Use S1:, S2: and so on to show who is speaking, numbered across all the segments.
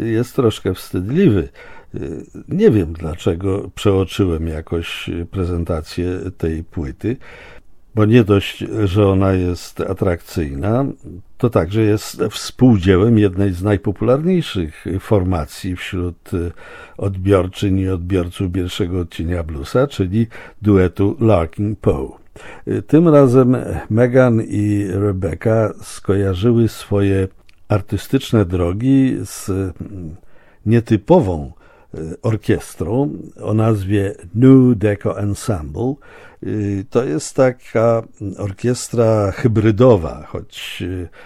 S1: jest troszkę wstydliwy. Nie wiem, dlaczego przeoczyłem jakoś prezentację tej płyty, bo nie dość, że ona jest atrakcyjna, to także jest współdziełem jednej z najpopularniejszych formacji wśród odbiorczyń i odbiorców pierwszego odcienia bluesa, czyli duetu Larkin Poe. Tym razem Megan i Rebecca skojarzyły swoje artystyczne drogi z nietypową orkiestrą o nazwie New Deco Ensemble. To jest taka orkiestra hybrydowa, choć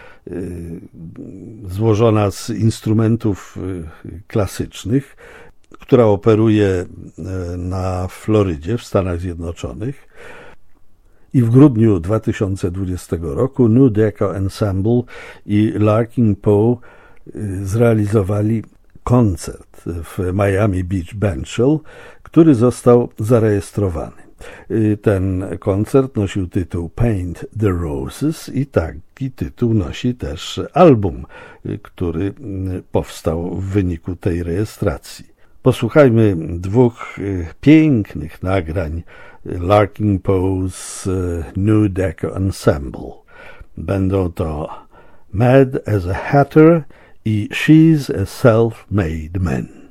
S1: złożona z instrumentów klasycznych, która operuje na Florydzie w Stanach Zjednoczonych. I w grudniu 2020 roku New Deco Ensemble i Larkin Poe zrealizowali koncert w Miami Beach Benchill, który został zarejestrowany. Ten koncert nosił tytuł Paint the Roses i taki tytuł nosi też album, który powstał w wyniku tej rejestracji. Posłuchajmy dwóch pięknych nagrań Larkin Poe's New Deco Ensemble. Będą to Mad as a Hatter i She's a Self-Made Man.